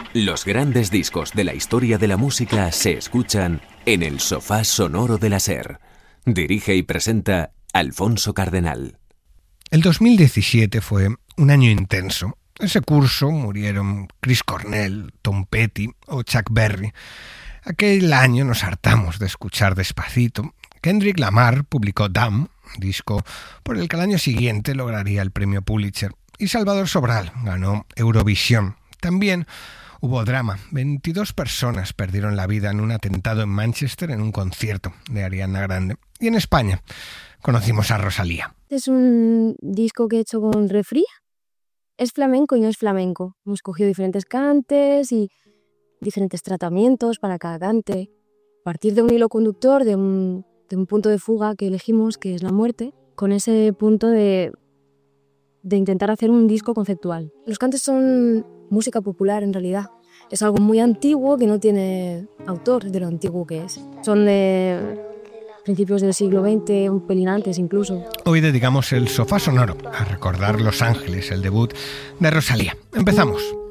Los grandes discos de la historia de la música se escuchan en el sofá sonoro de la SER. Dirige y presenta Alfonso Cardenal. El 2017 fue un año intenso. Ese curso murieron Chris Cornell, Tom Petty o Chuck Berry. Aquel año nos hartamos de escuchar Despacito. Kendrick Lamar publicó Damn, disco por el que al año siguiente lograría el premio Pulitzer. Y Salvador Sobral ganó Eurovisión. También hubo drama. 22 personas perdieron la vida en un atentado en Manchester en un concierto de Ariana Grande. Y en España conocimos a Rosalía. Es un disco que he hecho con Refri. Es flamenco y no es flamenco. Hemos cogido diferentes cantes y diferentes tratamientos para cada cante. A partir de un hilo conductor, de un punto de fuga que elegimos, que es la muerte, con ese punto de intentar hacer un disco conceptual. Los cantes son música popular en realidad. Es algo muy antiguo que no tiene autor de lo antiguo que es. Son de principios del siglo XX, un pelín antes incluso. Hoy dedicamos el sofá sonoro a recordar Los Ángeles, el debut de Rosalía. Empezamos.